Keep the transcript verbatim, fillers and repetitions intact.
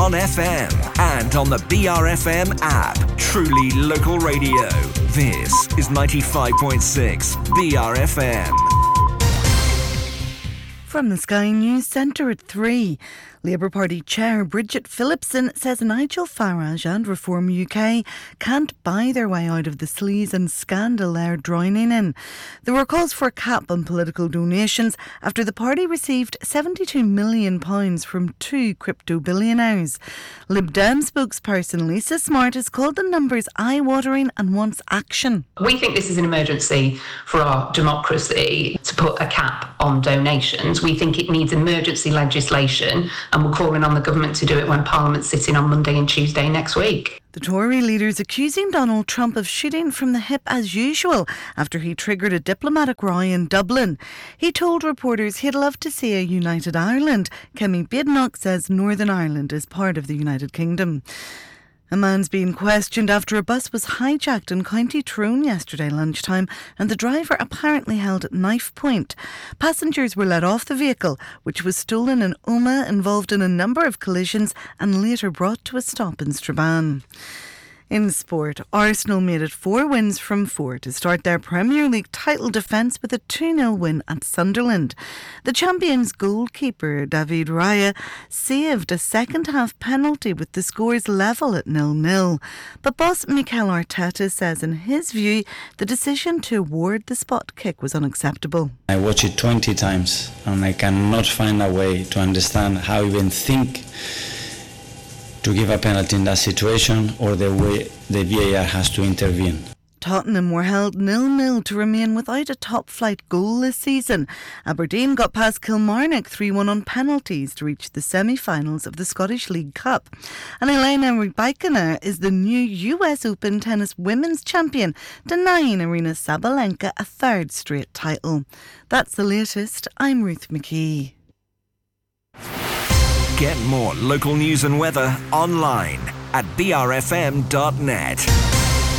on F M and on the B R F M app. Truly local radio. This is ninety-five point six B R F M. From the Sky News Centre at three, Labour Party Chair Bridget Phillipson says Nigel Farage and Reform U K can't buy their way out of the sleaze and scandal they're drowning in. There were calls for a cap on political donations after the party received seventy-two million pounds from two crypto billionaires. Lib Dem spokesperson Lisa Smart has called the numbers eye-watering and wants action. We think this is an emergency for our democracy to put a cap on donations. We think it needs emergency legislation, and we're calling on the government to do it when Parliament's sitting on Monday and Tuesday next week. The Tory leader's accusing Donald Trump of shooting from the hip as usual after he triggered a diplomatic row in Dublin. He told reporters he'd love to see a united Ireland. Kemi Badenoch says Northern Ireland is part of the United Kingdom. A man's being questioned after a bus was hijacked in County Tyrone yesterday lunchtime and the driver apparently held at knife point. Passengers were let off the vehicle, which was stolen in Omagh, involved in a number of collisions and later brought to a stop in Strabane. In sport, Arsenal made it four wins from four to start their Premier League title defence with a two nil win at Sunderland. The champions' goalkeeper, David Raya, saved a second-half penalty with the scores level at nil nil. But boss Mikel Arteta says in his view, the decision to award the spot kick was unacceptable. I watched it twenty times and I cannot find a way to understand how even think to give a penalty in that situation or the way the V A R has to intervene. Tottenham were held nil nil to remain without a top-flight goal this season. Aberdeen got past Kilmarnock three one on penalties to reach the semi-finals of the Scottish League Cup. And Elena Rybakina is the new U S Open tennis women's champion, denying Aryna Sabalenka a third straight title. That's the latest. I'm Ruth McKee. Get more local news and weather online at b r f m dot net.